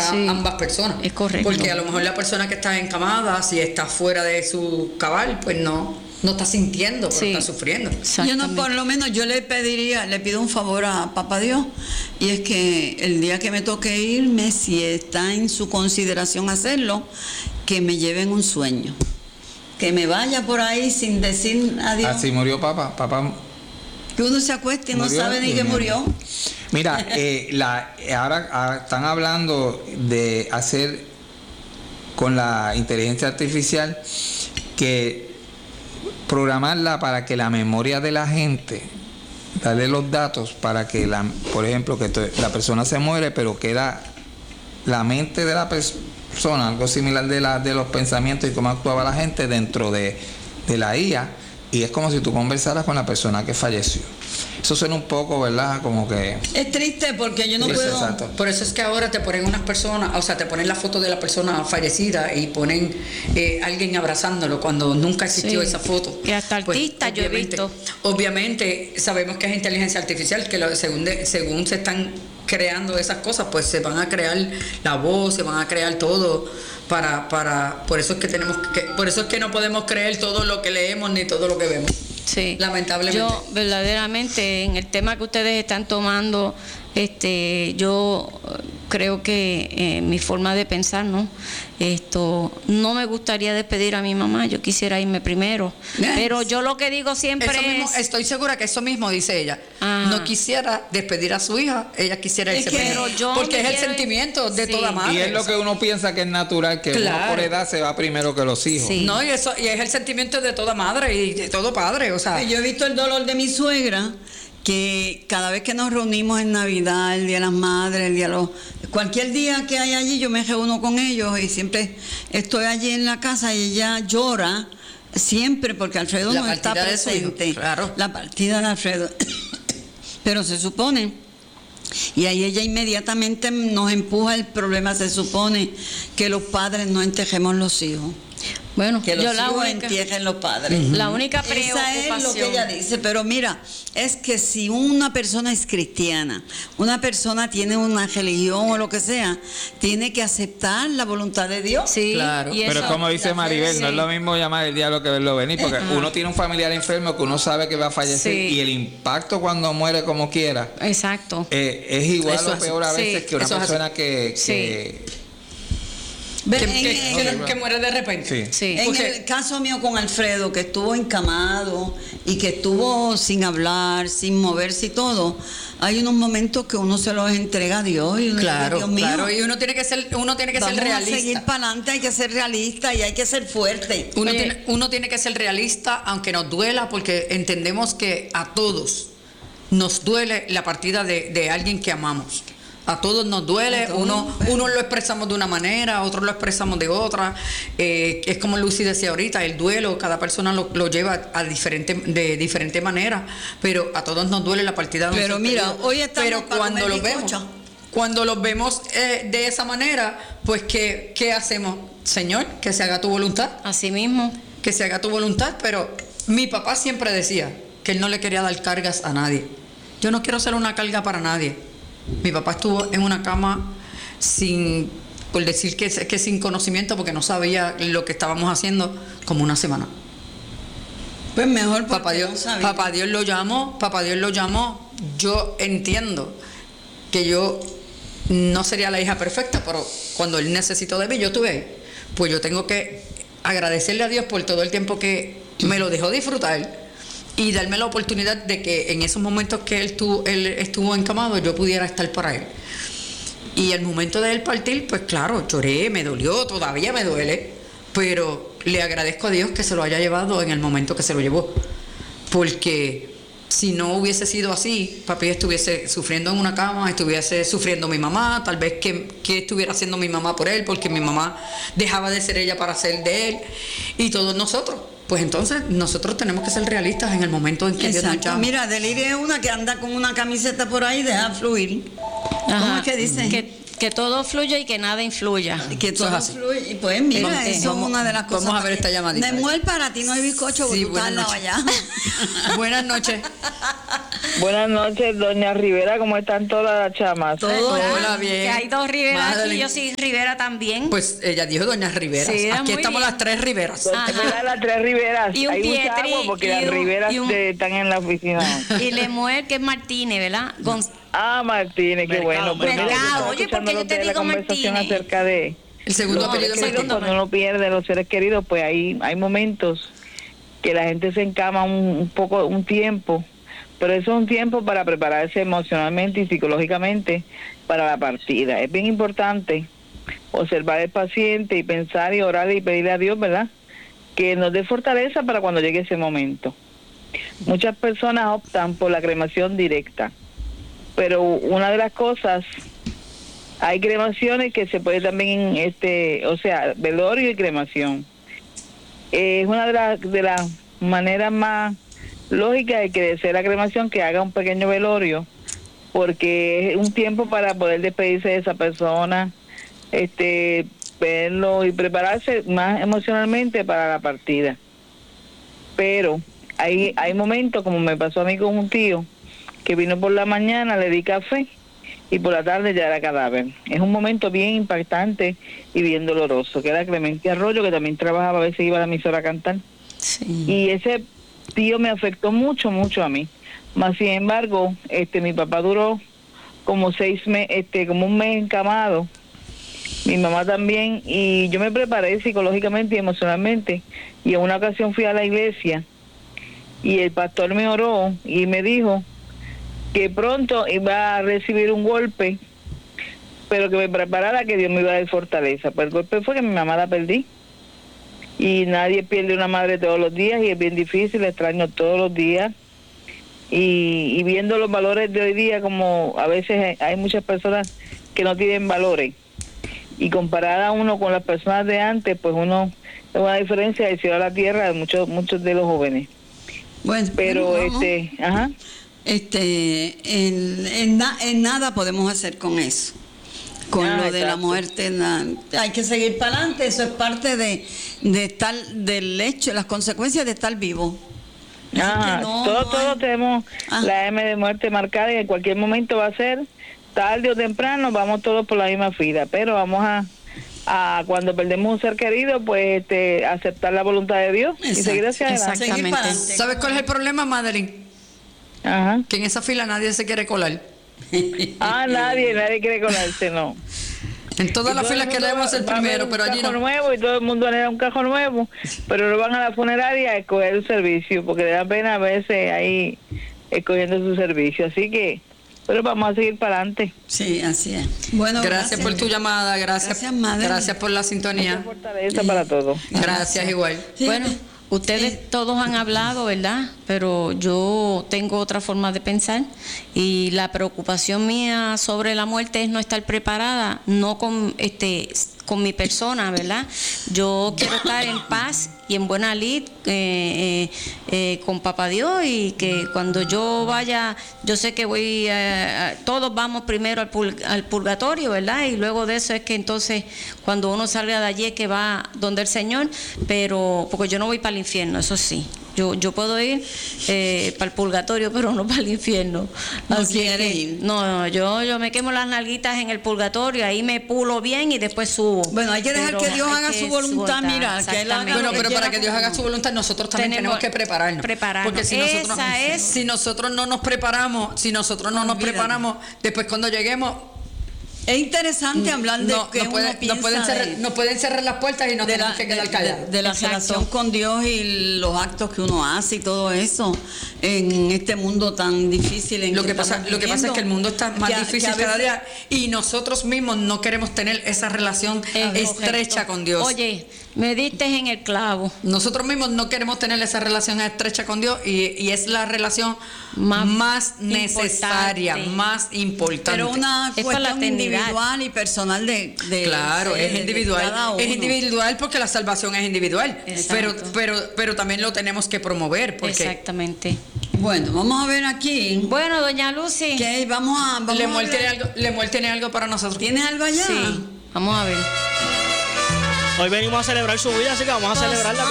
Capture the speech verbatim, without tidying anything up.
a sí, ambas personas. Es correcto. Porque a lo mejor la persona que está encamada, si está fuera de su cabal, pues no, no está sintiendo, pero sí, está sufriendo. Yo no, por lo menos yo le pediría, le pido un favor a Papá Dios, y es que el día que me toque irme, si está en su consideración hacerlo, que me lleven un sueño. Que me vaya por ahí sin decir adiós. Así murió papá, papá. Que uno se acueste y no sabe ni que murió. Mira, eh, la, ahora, ahora están hablando de hacer con la inteligencia artificial que programarla para que la memoria de la gente, darle los datos para que, la, por ejemplo, que la persona se muere, pero queda la mente de la persona, algo similar de, la, de los pensamientos y cómo actuaba la gente dentro de, de la I A. Y es como si tú conversaras con la persona que falleció. Eso suena un poco, ¿verdad? Como que... Es triste porque yo no sí, puedo... Exacto. Por eso es que ahora te ponen unas personas, o sea, te ponen la foto de la persona fallecida y ponen eh, alguien abrazándolo cuando nunca existió sí, esa foto. Y hasta artistas pues, yo he visto. Obviamente sabemos que es inteligencia artificial, que lo, según, de, según se están creando esas cosas, pues se van a crear la voz, se van a crear todo para, para, por eso es que tenemos que, por eso es que no podemos creer todo lo que leemos ni todo lo que vemos. Sí. Lamentablemente. Yo verdaderamente en el tema que ustedes están tomando, este, yo creo que eh, mi forma de pensar, ¿no? Esto, no me gustaría despedir a mi mamá, yo quisiera irme primero. Yes. Pero yo lo que digo siempre eso mismo, es... Estoy segura que eso mismo dice ella. Ah. No quisiera despedir a su hija, ella quisiera irse primero. Yo porque es el sentimiento ir... de sí. toda madre. Y es lo que uno piensa que es natural, que claro. uno por edad se va primero que los hijos. Sí. No, y eso y es el sentimiento de toda madre y de todo padre, o sea. Yo he visto el dolor de mi suegra, que cada vez que nos reunimos en Navidad, el Día de las Madres, el día de los... Cualquier día que hay allí, yo me reúno con ellos y siempre estoy allí en la casa y ella llora siempre porque Alfredo no está presente. Hijo, claro. La partida de Alfredo. Pero se supone, y ahí ella inmediatamente nos empuja el problema, se supone que los padres no entejemos los hijos. Bueno, que los yo la hijos única, entierren los padres. Uh-huh. La única preocupación. Esa es lo que ella dice, pero mira, es que si una persona es cristiana, una persona tiene una religión o lo que sea, tiene que aceptar la voluntad de Dios. Sí, claro. Y pero eso, como dice Maribel, sí. no es lo mismo llamar el diablo que verlo venir, porque uh-huh. uno tiene un familiar enfermo que uno sabe que va a fallecer sí. y el impacto cuando muere como quiera. Exacto. Eh, es igual eso o peor a veces sí. que una eso persona que... Sí. que Que, que, que, que muere de repente. Sí. Sí. En Porque, el caso mío con Alfredo, que estuvo encamado y que estuvo sin hablar, sin moverse y todo, hay unos momentos que uno se los entrega a Dios y uno claro, dice, Dios mío, claro, y uno tiene que ser, uno tiene que ser realista. Vamos a seguir para adelante, hay que ser realista y hay que ser fuerte. Uno tiene, uno tiene que ser realista, aunque nos duela, porque entendemos que a todos nos duele la partida de, de alguien que amamos. A todos nos duele, uno, uno lo expresamos de una manera, otros lo expresamos de otra. Eh, es como Lucy decía ahorita, el duelo, cada persona lo, lo lleva a diferente, de diferente manera, pero a todos nos duele la partida de Pero mira, querido. Hoy estamos pero cuando los vemos, cuando los vemos eh, de esa manera, pues ¿qué, qué hacemos? Señor, que se haga tu voluntad. Así mismo. Que se haga tu voluntad, pero mi papá siempre decía que él no le quería dar cargas a nadie. Yo no quiero ser una carga para nadie. Mi papá estuvo en una cama sin, por decir que, que sin conocimiento, porque no sabía lo que estábamos haciendo, como una semana. Pues mejor papá Dios, no papá Dios lo llamó, papá Dios lo llamó. Yo entiendo que yo no sería la hija perfecta, pero cuando él necesitó de mí, yo estuve ahí. Pues yo tengo que agradecerle a Dios por todo el tiempo que me lo dejó disfrutar. Y darme la oportunidad de que en esos momentos que él, tu, él estuvo encamado, yo pudiera estar para él. Y el momento de él partir, pues claro, lloré, me dolió, todavía me duele, pero le agradezco a Dios que se lo haya llevado en el momento que se lo llevó. Porque si no hubiese sido así, papi estuviese sufriendo en una cama, estuviese sufriendo mi mamá, tal vez que, que estuviera haciendo mi mamá por él, porque mi mamá dejaba de ser ella para ser de él, y todos nosotros. Pues entonces nosotros tenemos que ser realistas en el momento en que Dios nos llama. Mira, Deliria es una que anda con una camiseta por ahí, deja fluir. Ajá. ¿Cómo es que dicen? Que, que todo fluya y que nada influya. Que todo eso fluye. Y pues mira, vamos, eso vamos, es una de las cosas. Vamos a ver esta llamadita. Nemuel, para ti no hay bizcocho, sí, porque tú estás al lado allá. Buenas noches. Buenas noches, doña Rivera, ¿cómo están todas las chamas? Todo, ¿Verdad? hola, bien. Que hay dos Rivera aquí, Madeline. yo soy Rivera también. Pues ella dijo doña Rivera. Sí, Aquí muy estamos bien. las tres Riveras. Ajá. ¿Verdad? Las tres Riveras. Y un Hay mucha Pietri, agua porque y las un- Riveras y un- de- están en la oficina. Y Lemuel, que es Martínez, ¿verdad? Gonz- Ah, Martínez, qué Mercado, bueno. Pues, Mercado. mira, yo estaba Oye, ¿por qué yo escuchando te lo que es digo la conversación Martínez? acerca de El segundo los apellido seres de queridos. Martínez. Cuando uno pierde los seres queridos, pues ahí hay momentos que la gente se encama un, un poco, un tiempo, pero eso es un tiempo para prepararse emocionalmente y psicológicamente para la partida. Es bien importante observar al paciente y pensar y orar y pedirle a Dios, ¿verdad?, que nos dé fortaleza para cuando llegue ese momento. Muchas personas optan por la cremación directa, pero una de las cosas, hay cremaciones que se puede también, este, o sea, velorio y cremación. Eh, es una de las de las maneras más lógicas de que desee la cremación que haga un pequeño velorio, porque es un tiempo para poder despedirse de esa persona, este, verlo y prepararse más emocionalmente para la partida. Pero hay hay momentos, como me pasó a mí con un tío, que vino por la mañana, le di café y por la tarde ya era cadáver. Es un momento bien impactante y bien doloroso, que era Clemente Arroyo, que también trabajaba, a veces iba a la emisora a cantar. Sí. Y ese tío me afectó mucho, mucho a mí. Más sin embargo, este, mi papá duró como seis meses, este, como un mes encamado. Mi mamá también, y yo me preparé psicológicamente y emocionalmente. Y en una ocasión fui a la iglesia y el pastor me oró y me dijo que pronto iba a recibir un golpe, pero que me preparara, que Dios me iba a dar fortaleza. Pues el golpe fue que mi mamá la perdí. Y nadie pierde una madre todos los días y es bien difícil, la extraño todos los días. Y, y viendo los valores de hoy día, como a veces hay muchas personas que no tienen valores. Y comparar a uno con las personas de antes, pues uno es una diferencia del cielo a la tierra de muchos muchos de los jóvenes. Bueno, Pero bueno, vamos. este, ajá. Este, en, en na- en nada podemos hacer con eso. Con Ah, lo de la exacto. muerte, na- hay que seguir para adelante. Eso es parte de, de estar, del hecho, las consecuencias de estar vivo. Así Ajá, que no- todos, no todos hay- tenemos Ah. la M de muerte marcada y en cualquier momento va a ser, tarde o temprano, vamos todos por la misma fila, pero vamos a, a cuando perdemos un ser querido, pues este, aceptar la voluntad de Dios y Exacto, seguir hacia adelante. Seguir Exactamente. para adelante. ¿Sabes cuál es el problema, Madeline? Ajá. Que en esa fila nadie se quiere colar. Ah, nadie, nadie quiere colarse, no. En todas las Todo el filas mundo queremos ser va a ver primero, un pero allí cajón no. nuevo y todo el mundo anhela un cajón nuevo, pero no van a la funeraria a escoger el servicio, porque le da pena a veces ahí escogiendo su servicio. Así que, pero vamos a seguir para adelante. Sí, así es. Bueno, Gracias por tu llamada, gracias. Gracias, Madeline. Gracias por la Mucha sintonía. fortaleza para todos. Gracias igual. Sí, Bueno, ustedes eh, todos han hablado, ¿verdad? Pero yo tengo otra forma de pensar y la preocupación mía sobre la muerte es no estar preparada, no con este con mi persona, ¿verdad? Yo quiero estar en paz y en buena lid eh, eh, eh, con Papá Dios, y que cuando yo vaya, yo sé que voy, a, a- todos vamos primero al, pul- al purgatorio, ¿verdad? Y luego de eso es que entonces cuando uno salga de allí es que va donde el Señor, pero porque yo no voy para el infierno, eso sí. Yo, yo puedo ir eh, para el purgatorio, pero no para el infierno. No Así quieres que, ir. No, no, yo, yo me quemo las nalguitas en el purgatorio, ahí me pulo bien y después subo. Bueno, hay que dejar Pero que Dios hay haga que su voluntad, soltar, mira, que Él haga exactamente. Bueno, lo que pero para quiera que Dios con haga uno. su voluntad, nosotros también tenemos, Tenemos que prepararnos. prepararnos. Porque si nosotros, Esa es- si nosotros no nos preparamos, si nosotros no nos Olvídate. preparamos, después cuando lleguemos, Es interesante hablar de no, que no, puede- uno no piensa pueden cerrar, de- no pueden cerrar las puertas y nos de tenemos la, que quedar de- callados. de- de la Exacto. relación con Dios y los actos que uno hace y todo eso en este mundo tan difícil en Lo que, estamos pasa, lo que pasa es que el mundo está más Que a- difícil que a cada veces- día y nosotros mismos no queremos tener esa relación Es estrecha correcto. con Dios. Oye, me diste en el clavo. Nosotros mismos no queremos tener esa relación estrecha con Dios y, y es la relación Más más, necesaria, importante. más importante. pero una Es para la cuestión eternidad. individual y personal de, de- Claro, de- es de individual. cada uno. Es individual porque la salvación es individual. Exacto. Pero, pero, pero también lo tenemos que promover porque Exactamente. Bueno, vamos a ver aquí Bueno, doña Lucy. que vamos a vamos a Lemuel ver- tiene algo, Lemuel tiene algo para nosotros. ¿Tienes algo allá? Sí, vamos a ver. Hoy venimos a celebrar su vida, así que vamos a celebrarla.